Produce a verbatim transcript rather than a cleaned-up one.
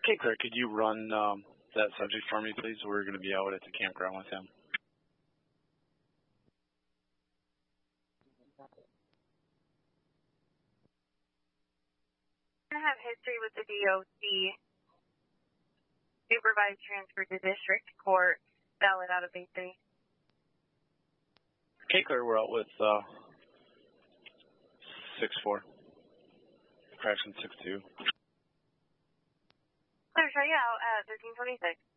Okay, Claire, could you run um, that subject for me, please? We're going to be out at the campground with him. I have history with the D O C. Supervised transfer to district court, valid out of base city. Okay, Claire, we're out with uh, six four. Correction six two. Claire, show you out at thirteen twenty-six.